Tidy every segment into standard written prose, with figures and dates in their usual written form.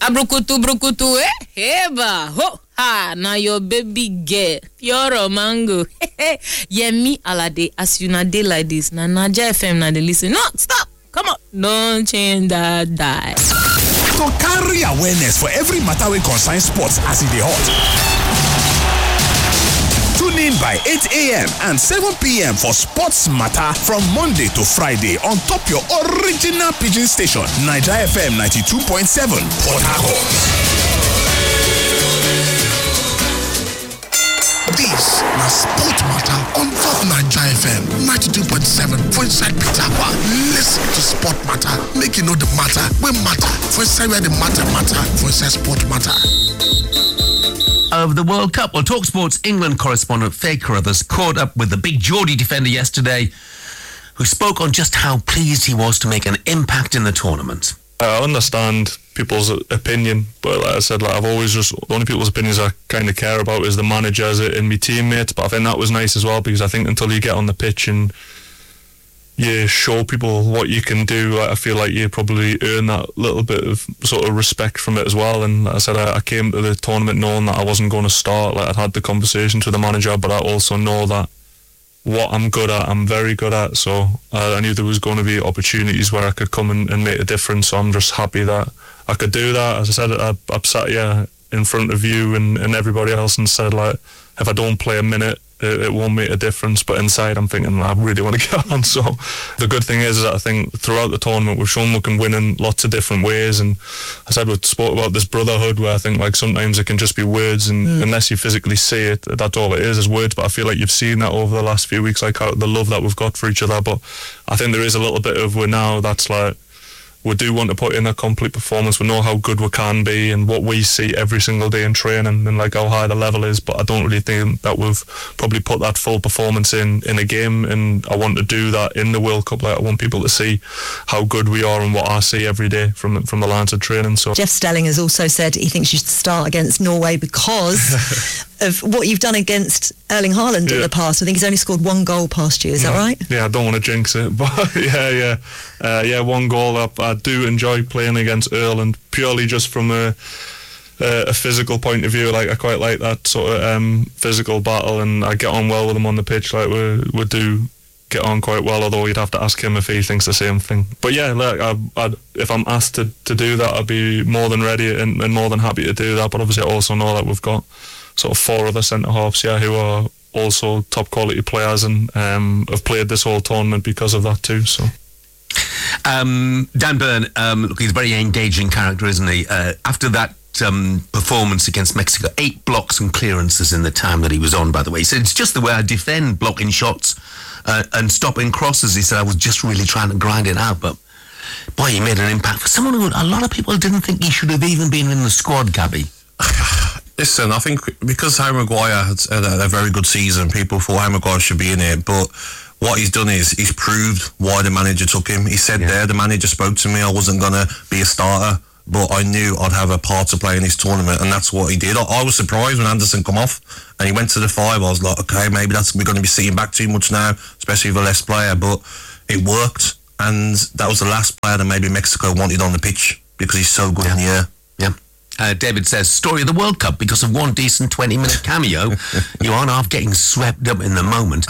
Brukutu, eh? Heba, ho, ha, now your baby girl, you're a mango. Yeah, me, Alade, as you na day like this, na Naija FM, na they listen. No, stop, come on, don't change that die. To carry awareness for every matter we concern sports as it dey hot. Tune in by 8 a.m. and 7 p.m. for Sports Matter from Monday to Friday on top your original Pidgin station, Naija FM 92.7, Port Harcourt. This na Sport Matter on top Naija FM 92.7 for inside Peter Akwa. Listen to Sport Matter, make you know the matter wey matter for inside where the matter for inside Sport Matter. Of the World Cup. Well, TalkSport's England correspondent Faye Carruthers caught up with the big Geordie defender yesterday, who spoke on just how pleased he was to make an impact in the tournament. I understand people's opinion, but like I said, I've always just, the only people's opinions I kind of care about is the managers and my teammates. But I think that was nice as well, because I think until you get on the pitch and you show people what you can do, I feel like you probably earn that little bit of sort of respect from it as well. And like I said, I came to the tournament knowing that I wasn't going to start. Like, I'd had the conversations with the manager, but I also know that what I'm good at, I'm very good at. So I knew there was going to be opportunities where I could come and make a difference. So I'm just happy that I could do that. As I said, I've sat here in front of you and everybody else and said, like, if I don't play a minute, it won't make a difference. But inside I'm thinking, I really want to get on. So the good thing is that I think throughout the tournament we've shown we can win in lots of different ways. And I said, we spoke about this brotherhood where I think like sometimes it can just be words, and unless you physically see it, that's all it is words. But I feel like you've seen that over the last few weeks, like how the love that we've got for each other. But I think there is a little bit of, we're now, that's like, we do want to put in a complete performance. We know how good we can be and what we see every single day in training and like how high the level is, but I don't really think that we've probably put that full performance in a game, and I want to do that in the World Cup. Like, I want people to see how good we are and what I see every day from the lines of training. So Jeff Stelling has also said he thinks you should start against Norway because of what you've done against Erling Haaland in the past. I think he's only scored one goal past you, is that right? Yeah, I don't want to jinx it, but one goal. I do enjoy playing against Erling purely just from a physical point of view. Like, I quite like that sort of physical battle, and I get on well with him on the pitch. Like, we do get on quite well, although you'd have to ask him if he thinks the same thing. But yeah, like, if I'm asked to do that, I'd be more than ready and more than happy to do that. But obviously I also know that we've got sort of 4 other centre-halves who are also top quality players and have played this whole tournament because of that too. So Dan Burn, look, he's a very engaging character, isn't he? After that performance against Mexico, 8 blocks and clearances in the time that he was on, by the way. He said, it's just the way I defend, blocking shots and stopping crosses. He said, I was just really trying to grind it out, but boy, he made an impact. For someone who a lot of people didn't think he should have even been in the squad, Gabby. Listen, I think because Harry Maguire had a very good season, people thought Harry Maguire should be in it, but what he's done is he's proved why the manager took him. He said the manager spoke to me, I wasn't going to be a starter, but I knew I'd have a part to play in this tournament, and that's what he did. I was surprised when Anderson come off and he went to the 5. I was like, okay, maybe we're going to be sitting back too much now, especially with a less player, but it worked, and that was the last player that maybe Mexico wanted on the pitch because he's so good in the air. Yeah. David says, story of the World Cup, because of one decent 20-minute cameo, you aren't half getting swept up in the moment.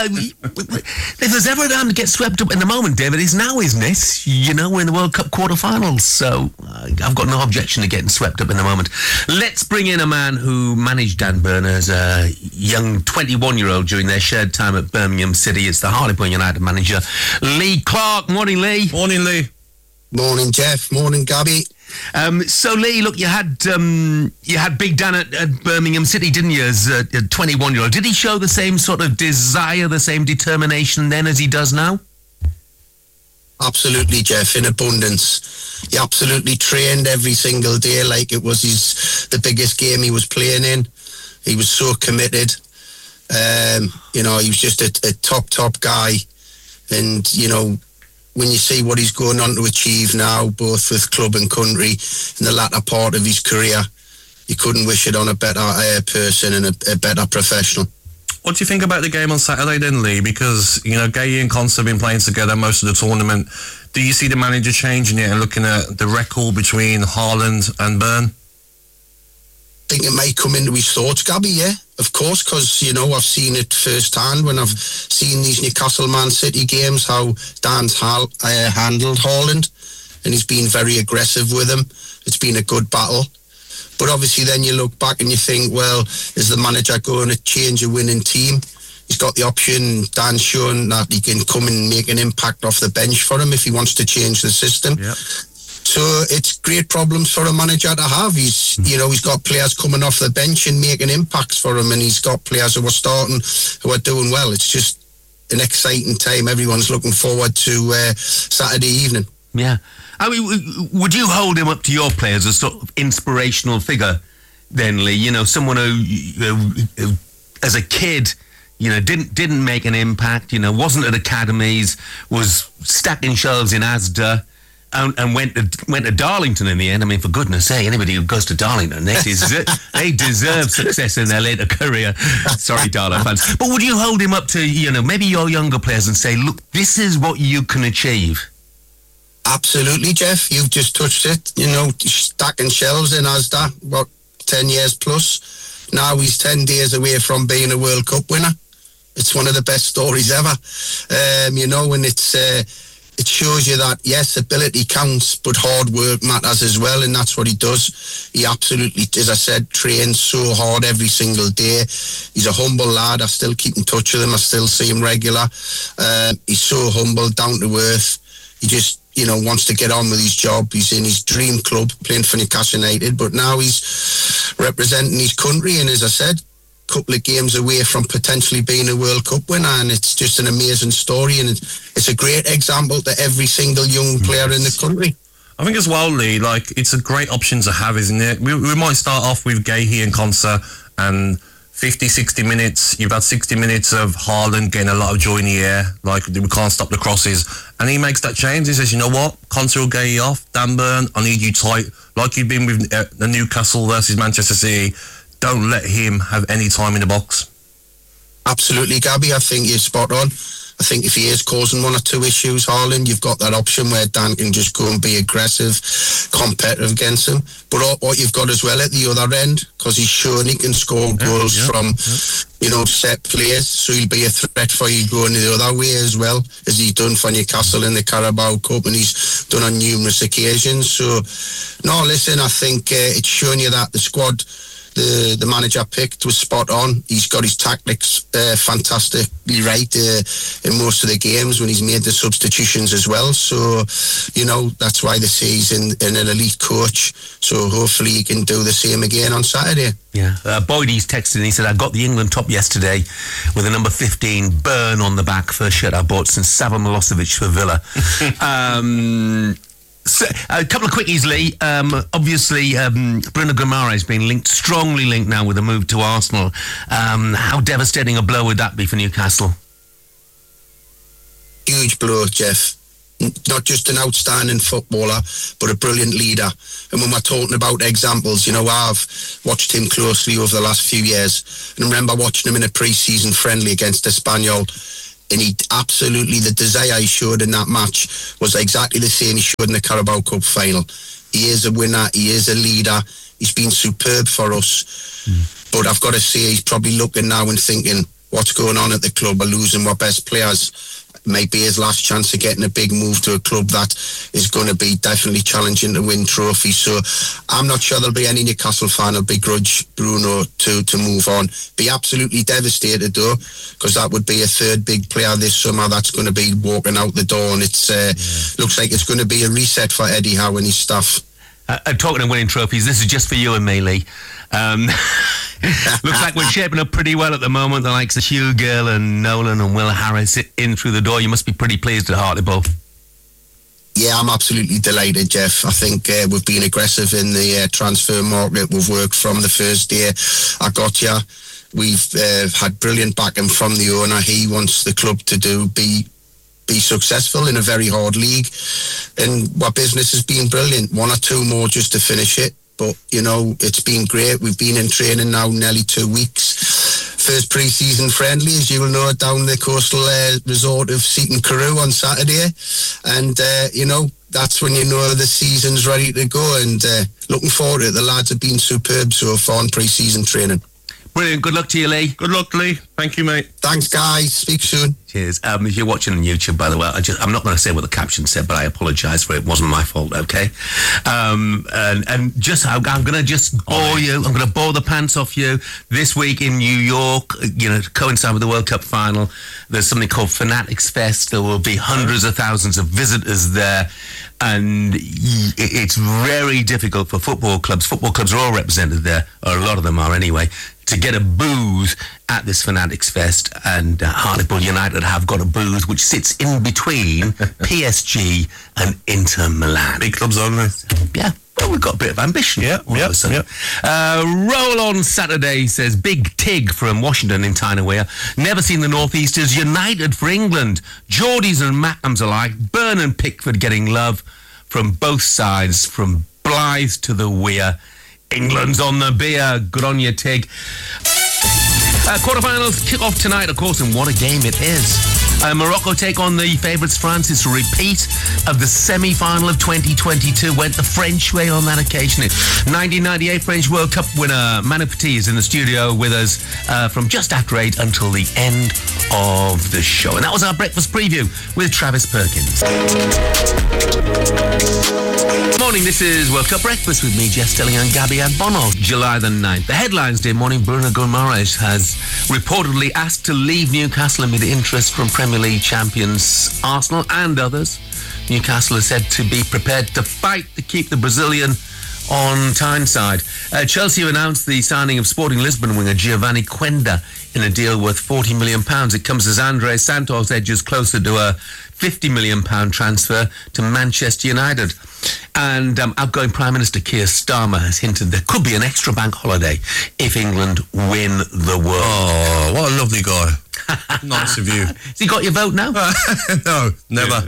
If there's ever a time to get swept up in the moment, David, it's now, isn't it? You know, we're in the World Cup quarterfinals, so I've got no objection to getting swept up in the moment. Let's bring in a man who managed Dan Burn as a young 21-year-old during their shared time at Birmingham City. It's the Hartlepool United manager, Lee Clark. Morning, Lee. Morning, Lee. Morning, Jeff. Morning, Gabby. So Lee, look, you had Big Dan at Birmingham City, didn't you, as a 21-year-old? Did he show the same sort of desire, the same determination then as he does now? Absolutely, Jeff, in abundance. He absolutely trained every single day like it was the biggest game he was playing in. He was so committed. He was just a top guy. And, when you see what he's going on to achieve now, both with club and country, in the latter part of his career, you couldn't wish it on a better person and a better professional. What do you think about the game on Saturday then, Lee? Because, Gay and Conce have been playing together most of the tournament. do you see the manager changing it and looking at the record between Haaland and Byrne? I think it may come into his thoughts, Gabby, yeah, of course, because, you know, I've seen it firsthand when I've seen these Newcastle Man City games, how Dan's handled Haaland, and he's been very aggressive with him. It's been a good battle. But obviously then you look back and you think, well, is the manager going to change a winning team? He's got the option. Dan's shown that he can come and make an impact off the bench for him if he wants to change the system. Yep. So it's great problems for a manager to have. He's got players coming off the bench and making impacts for him, and he's got players who are starting, who are doing well. It's just an exciting time. Everyone's looking forward to Saturday evening. Yeah. I mean, would you hold him up to your players as sort of inspirational figure then, Lee? You know, someone who as a kid, you know, didn't make an impact, you know, wasn't at academies, was stacking shelves in Asda, and went to Darlington in the end. I mean, for goodness sake, anybody who goes to Darlington, they deserve success in their later career. Sorry, Darla fans. But would you hold him up to, you know, maybe your younger players and say, look, this is what you can achieve? Absolutely, Jeff. You've just touched it. You know, stacking shelves in Asda, about 10 years plus. Now he's 10 days away from being a World Cup winner. It's one of the best stories ever. You know, and it shows you that, yes, ability counts, but hard work matters as well, and that's what he does. He absolutely, as I said, trains so hard every single day. He's a humble lad. I still keep in touch with him. I still see him regular. He's so humble, down to earth. He just, you know, wants to get on with his job. He's in his dream club, playing for Newcastle United, but now he's representing his country, and as I said, couple of games away from potentially being a World Cup winner, and it's just an amazing story, and it's a great example to every single young player in the country. I think as well, Lee, like, it's a great option to have, isn't it? We might start off with Gahey and Konsa, and 50, 60 minutes, you've had 60 minutes of Haaland getting a lot of joy in the air, like, we can't stop the crosses, and he makes that change. He says, you know what, Konsa will Gahey off, Dan Byrne, I need you tight, like you've been with the Newcastle versus Manchester City. Don't let him have any time in the box. Absolutely, Gabby. I think you're spot on. I think if he is causing one or two issues, Haaland, you've got that option where Dan can just go and be aggressive, competitive against him. But what you've got as well at the other end, because he's shown he can score goals from, you know, set plays, so he'll be a threat for you going the other way as well, as he's done for Newcastle in the Carabao Cup, and he's done on numerous occasions. So, no, listen, I think it's shown you that the squad the manager picked was spot on. He's got his tactics fantastically right in most of the games when he's made the substitutions as well. So, you know, that's why they say he's an elite coach. So hopefully he can do the same again on Saturday. Yeah. Boydie's texted and he said, I got the England top yesterday with a number 15 Byrne on the back, first shirt I bought since Sava Milosevic for Villa. So, a couple of quickies, Lee. Obviously, Bruno Guimaraes has been strongly linked now with a move to Arsenal. How devastating a blow would that be for Newcastle? Huge blow, Jeff. Not just an outstanding footballer, but a brilliant leader. And when we're talking about examples, you know, I've watched him closely over the last few years. And I remember watching him in a pre-season friendly against Espanyol. And he absolutely, the desire he showed in that match was exactly the same he showed in the Carabao Cup final. He is a winner, he is a leader, he's been superb for us. But I've got to say, he's probably looking now and thinking, what's going on at the club? We're losing our best players. Might be his last chance of getting a big move to a club that is going to be definitely challenging to win trophies. So I'm not sure there'll be any Newcastle fan who'll begrudge Bruno to move on. Be absolutely devastated though, because that would be a third big player this summer that's going to be walking out the door, and it's looks like it's going to be a reset for Eddie Howe and his staff. Talking of winning trophies, this is just for you and me, Lee. Looks like we're shaping up pretty well at the moment. The likes of Hugh Gill and Nolan and Will Harris in through the door. You must be pretty pleased at Hartlepool. Yeah, I'm absolutely delighted, Jeff. I think we've been aggressive in the transfer market. We've worked from the first day I got here. We've had brilliant backing from the owner. He wants the club to be successful in a very hard league, and our business has been brilliant. One or two more just to finish it, but you know, it's been great. We've been in training now nearly 2 weeks. first pre-season friendly, as you will know, down the coastal resort of Seaton Carew on Saturday. And, that's when you know the season's ready to go. And looking forward to it. The lads have been superb so far in pre-season training. Brilliant. Good luck to you, Lee. Good luck, Lee. Thank you, mate. Thanks, guys. Speak soon. Cheers. If you're watching on YouTube, by the way, I'm not going to say what the caption said, but I apologise for it. It wasn't my fault, okay? I'm going to just bore you. I'm going to bore the pants off you. This week in New York, to coincide with the World Cup final, there's something called Fanatics Fest. There will be hundreds of thousands of visitors there. And it's very difficult for football clubs. Football clubs are all represented there, or a lot of them are anyway, to get a booth at this Fanatics Fest. And Hartlepool United have got a booth which sits in between PSG and Inter Milan. Big clubs only. Yeah. Well, we've got a bit of ambition. Yeah. Roll on Saturday, says Big Tig from Washington in Tyne-Wear. Never seen the Northeasters united for England. Geordies and Mackhams alike. Burn and Pickford getting love from both sides, from Blythe to the Weir. England's on the beer. Good on you, Tig. Quarterfinals kick off tonight, of course, and what a game it is. Morocco take on the favourites France. It's a repeat of the semi-final of 2022. Went the French way on that occasion. 1998 French World Cup winner Manu Petit is in the studio with us from just after 8 until the end of the show. And that was our breakfast preview with Travis Perkins. Morning, this is World Cup Breakfast with me, Jeff Stelling and Gabby Bono. July the 9th. The headlines, dear morning, Bruno Guimaraes has reportedly asked to leave Newcastle amid interest from Premier League champions Arsenal and others. Newcastle is said to be prepared to fight to keep the Brazilian on Tyneside. Chelsea announced the signing of Sporting Lisbon winger Giovanni Quenda in a deal worth £40 million. It comes as André Santos edges closer to a £50 million transfer to Manchester United. And outgoing Prime Minister Keir Starmer has hinted there could be an extra bank holiday if England win the World. Oh, what a lovely guy. Nice of you. Has he got your vote now? No, never.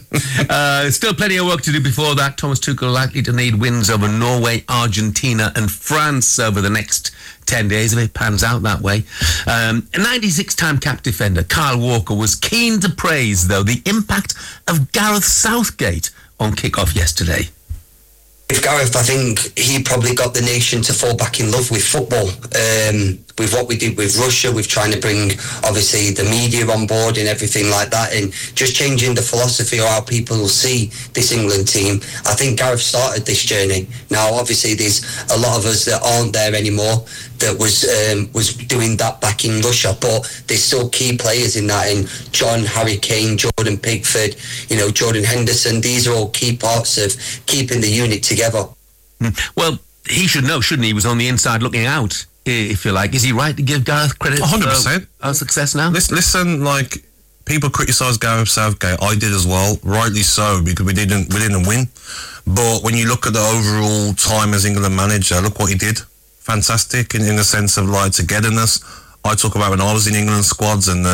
Still plenty of work to do before that. Thomas Tuchel likely to need wins over Norway, Argentina and France over the next 10 days if it pans out that way. A 96-time cap defender, Kyle Walker, was keen to praise, though, the impact of Gareth Southgate on kick-off yesterday. With Gareth, I think he probably got the nation to fall back in love with football. With what we did with Russia, with trying to bring, obviously, the media on board and everything like that, and just changing the philosophy of how people will see this England team. I think Gareth started this journey. Now, obviously, there's a lot of us that aren't there anymore that was doing that back in Russia, but there's still key players in that, and John, Harry Kane, Jordan Pickford, Jordan Henderson. These are all key parts of keeping the unit together. Well, he should know, shouldn't he? He was on the inside looking out, if you like. Is he right to give Gareth credit 100%. for our success now? Listen, people criticise Gareth Southgate. I did as well, rightly so, because we didn't win. But when you look at the overall time as England manager, look what he did. Fantastic in the sense of togetherness. I talk about when I was in England squads and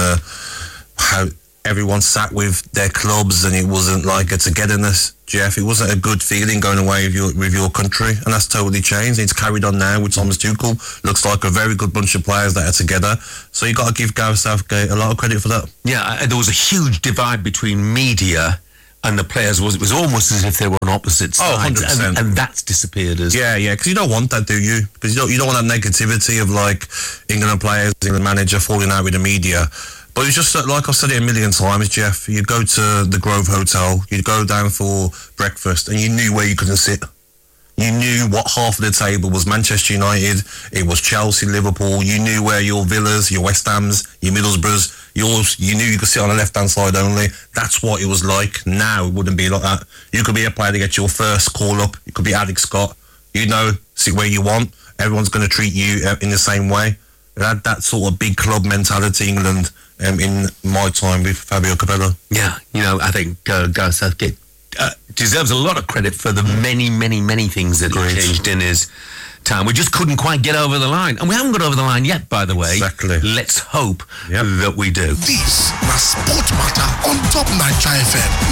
how everyone sat with their clubs and it wasn't like a togetherness, Jeff. It wasn't a good feeling going away with your country, and that's totally changed. It's carried on now with Thomas Tuchel. Looks like a very good bunch of players that are together. So you got to give Gareth Southgate a lot of credit for that. Yeah, there was a huge divide between media and the players. It was almost as if they were on opposite sides. 100%. And that's disappeared as Yeah, because you don't want that, do you? Because you don't want that negativity of England players, England manager falling out with the media. But it's just like I've said it a million times, Jeff. You go to the Grove Hotel, you go down for breakfast, and you knew where you couldn't sit. You knew what half of the table was Manchester United, it was Chelsea, Liverpool. You knew where your Villas, your West Hams, your Middlesbroughs, you knew you could sit on the left-hand side only. That's what it was like. Now it wouldn't be like that. You could be a player to get your first call-up. You could be Alex Scott. Sit where you want. Everyone's going to treat you in the same way. It had that sort of big club mentality, England, in my time with Fabio Capello. Yeah, I think Gareth Southgate deserves a lot of credit for the many, many, many things that he changed in his time. We just couldn't quite get over the line. And we haven't got over the line yet, by the way. Exactly. Let's hope that we do. This na Sport Matter on Top Nigeria FM.